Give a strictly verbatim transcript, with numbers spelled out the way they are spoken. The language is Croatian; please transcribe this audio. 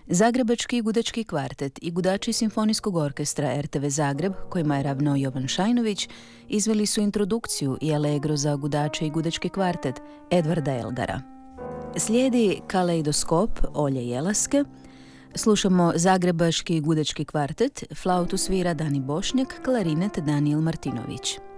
Zagrebački gudački kvartet i gudači Simfonijskog orkestra er te ve Zagreb, kojima je ravnao Jovan Šajnović, izveli su introdukciju i allegro za gudače i gudački kvartet Edvarda Elgara. Slijedi kaleidoskop Olje Jelaske, slušamo Zagrebački gudački kvartet, flautu svira Dani Bošnjak, klarinet Danijel Martinović.